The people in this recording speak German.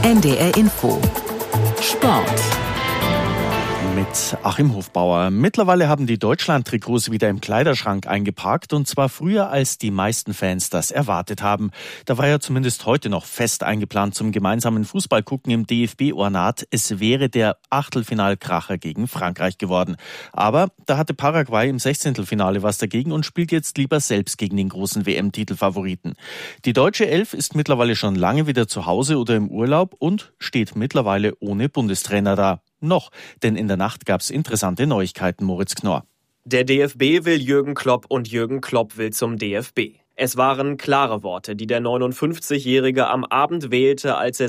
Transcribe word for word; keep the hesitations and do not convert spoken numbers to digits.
N D R Info Sport mit Achim Hofbauer. Mittlerweile haben die Deutschland-Trikots wieder im Kleiderschrank eingeparkt und zwar früher, als die meisten Fans das erwartet haben. Da war ja zumindest heute noch fest eingeplant zum gemeinsamen Fußballgucken im D F B-Ornat. Es wäre der Achtelfinalkracher gegen Frankreich geworden. Aber da hatte Paraguay im Sechzehntelfinale was dagegen und spielt jetzt lieber selbst gegen den großen W M-Titelfavoriten. Die deutsche Elf ist mittlerweile schon lange wieder zu Hause oder im Urlaub und steht mittlerweile ohne Bundestrainer da. Noch, denn in der Nacht gab es interessante Neuigkeiten, Moritz Knorr. Der D F B will Jürgen Klopp und Jürgen Klopp will zum D F B. Es waren klare Worte, die der neunundfünfzigjährige am Abend wählte, als er